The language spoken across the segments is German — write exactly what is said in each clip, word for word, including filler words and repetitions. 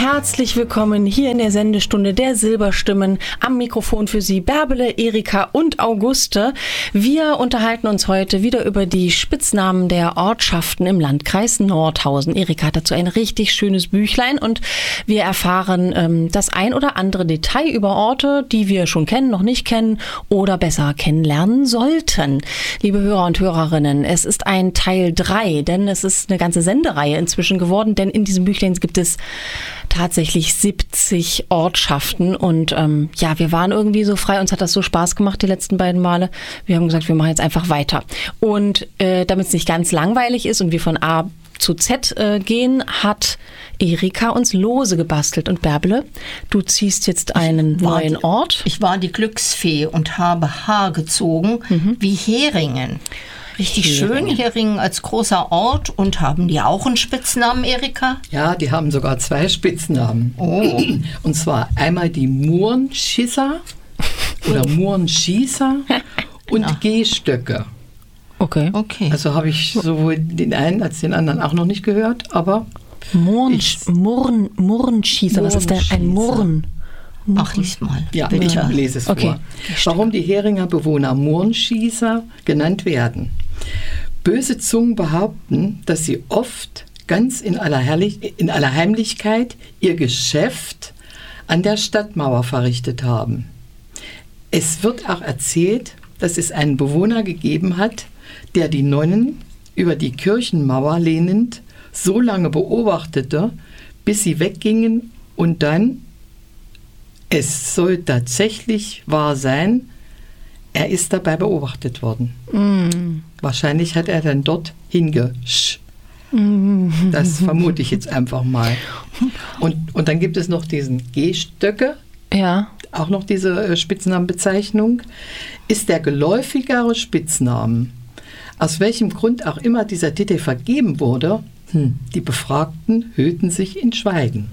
Herzlich willkommen hier in der Sendestunde der Silberstimmen. Am Mikrofon für Sie Bärbele, Erika und Auguste. Wir unterhalten uns heute wieder über die Spitznamen der Ortschaften im Landkreis Nordhausen. Erika hat dazu ein richtig schönes Büchlein und wir erfahren ähm, das ein oder andere Detail über Orte, die wir schon kennen, noch nicht kennen oder besser kennenlernen sollten. Liebe Hörer und Hörerinnen, es ist ein Teil drei, denn es ist eine ganze Sendereihe inzwischen geworden, denn in diesem Büchlein gibt es tatsächlich siebzig Ortschaften und ähm, ja, wir waren irgendwie so frei, uns hat das so Spaß gemacht die letzten beiden Male. Wir haben gesagt, wir machen jetzt einfach weiter. Und äh, damit es nicht ganz langweilig ist und wir von A zu Z äh, gehen, hat Erika uns Lose gebastelt. Und Bärbele, du ziehst jetzt einen neuen die, Ort. Ich war die Glücksfee und habe Haar gezogen, mhm. wie Heringen. Richtig Heringen. Schön, Heringen als großer Ort. Und haben die auch einen Spitznamen, Erika? Ja, die haben sogar zwei Spitznamen. Oh. Und zwar einmal die Murenschisser oder Murenschießer und ja. Gehstöcke. Okay. okay. Also habe ich sowohl den einen als den anderen auch noch nicht gehört, aber Murren, Murren, Murrenschießer, was ist denn ein Murren? Ach, lies mal. Ja, bitte. Ich lese es okay. vor. Warum die Heringer Bewohner Murrenschießer genannt werden. Böse Zungen behaupten, dass sie oft ganz in aller, Herrlich- in aller Heimlichkeit ihr Geschäft an der Stadtmauer verrichtet haben. Es wird auch erzählt, dass es einen Bewohner gegeben hat, der die Nonnen über die Kirchenmauer lehnend so lange beobachtete, bis sie weggingen und dann, es soll tatsächlich wahr sein, er ist dabei beobachtet worden. Mm. Wahrscheinlich hat er dann dort hingesch. Mm. Das vermute ich jetzt einfach mal. Und, und dann gibt es noch diesen Gehstöcke. Ja. Auch noch diese äh, Spitznamenbezeichnung. Ist der geläufigere Spitznamen. Aus welchem Grund auch immer dieser Titel vergeben wurde, hm, die Befragten hüllten sich in Schweigen.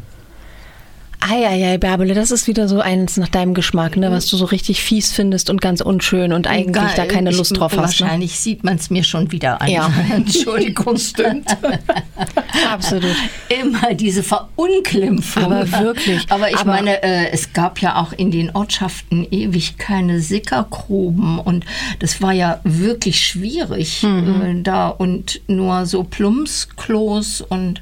Eieiei, Bärbele, das ist wieder so eins nach deinem Geschmack, ne, was du so richtig fies findest und ganz unschön und eigentlich Geil. da keine Lust drauf hast. Wahrscheinlich ne? sieht man es mir schon wieder an. Ja. Entschuldigung, stimmt. Absolut. Immer diese Verunglimpfung. Aber wirklich. Aber ich Aber meine, äh, es gab ja auch in den Ortschaften ewig keine Sickergruben und das war ja wirklich schwierig mhm. äh, da und nur so Plumpsklos und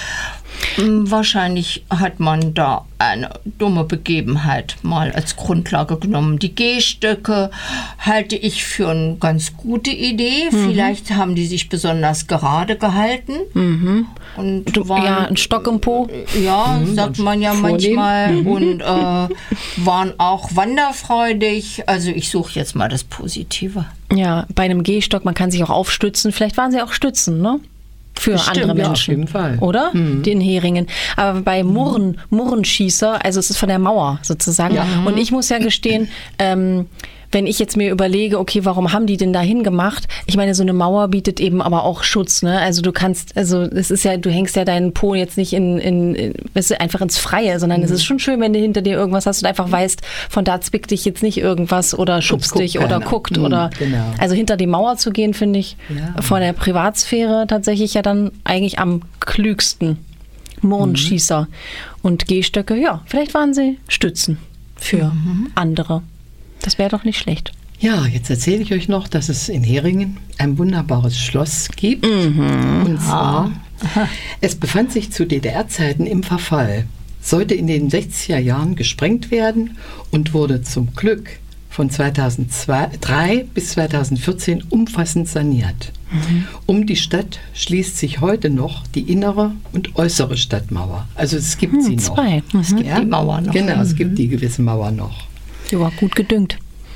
wahrscheinlich hat man da eine dumme Begebenheit mal als Grundlage genommen. Die Gehstöcke halte ich für eine ganz gute Idee. Mhm. Vielleicht haben die sich besonders gerade gehalten. Mhm. Und du, waren, ja, ein Stock im Po. Ja, mhm. sagt man ja vornehm. manchmal. Mhm. Und äh, waren auch wanderfreudig. Also ich suche jetzt mal das Positive. Ja, bei einem Gehstock, man kann sich auch aufstützen. Vielleicht waren sie auch Stützen, ne? Für Stimmt, andere Menschen. Ja, auf jeden Fall. Oder? Mhm. Den Heringen. Aber bei Murren, Murrenschießer, also es ist von der Mauer sozusagen. Ja. Und ich muss ja gestehen, ähm, wenn ich jetzt mir überlege, okay, warum haben die denn da hingemacht? Ich meine, so eine Mauer bietet eben aber auch Schutz, ne? Also du kannst, also es ist ja, du hängst ja deinen Po jetzt nicht in, in, in weißt du, einfach ins Freie, sondern mhm. es ist schon schön, wenn du hinter dir irgendwas hast und einfach weißt, von da zwickt dich jetzt nicht irgendwas oder schubst dich oder guckt mhm, oder, genau. Also hinter die Mauer zu gehen, finde ich ja. von der Privatsphäre tatsächlich ja dann eigentlich am klügsten. Murrenschießer mhm. und Gehstöcke, ja, vielleicht waren sie Stützen für mhm. andere. Das wäre doch nicht schlecht. Ja, jetzt erzähle ich euch noch, dass es in Heringen ein wunderbares Schloss gibt. Mhm. Und zwar, ah. es befand sich zu D D R-Zeiten im Verfall, sollte in den sechziger Jahren gesprengt werden und wurde zum Glück von zweitausenddrei bis zweitausendvierzehn umfassend saniert. Mhm. Um die Stadt schließt sich heute noch die innere und äußere Stadtmauer. Also es gibt hm, sie noch. Zwei. Mhm. Es gibt ja, die Mauer noch. Genau, mhm. es gibt die gewisse Mauer noch. Ja, gut gedüngt.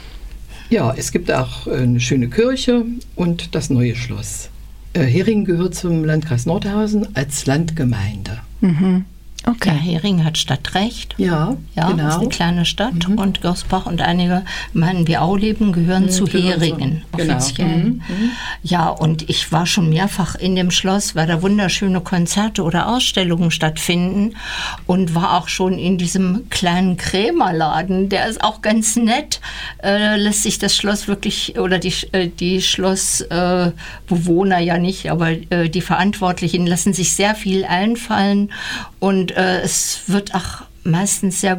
Ja, es gibt auch eine schöne Kirche und das neue Schloss. Heringen gehört zum Landkreis Nordhausen als Landgemeinde. Mhm. Okay. Ja, Heringen hat Stadtrecht. Ja, ja, genau. Ist eine kleine Stadt mhm. und Gosbach und einige, meinen wir Auleben, gehören mhm, zu Heringen so. offiziell. Genau. Mhm. Ja, und ich war schon mehrfach in dem Schloss, weil da wunderschöne Konzerte oder Ausstellungen stattfinden und war auch schon in diesem kleinen Krämerladen. Der ist auch ganz nett. Äh, lässt sich das Schloss wirklich, oder die, äh, die Schlossbewohner äh, ja nicht, aber äh, die Verantwortlichen lassen sich sehr viel einfallen und äh, es wird auch meistens sehr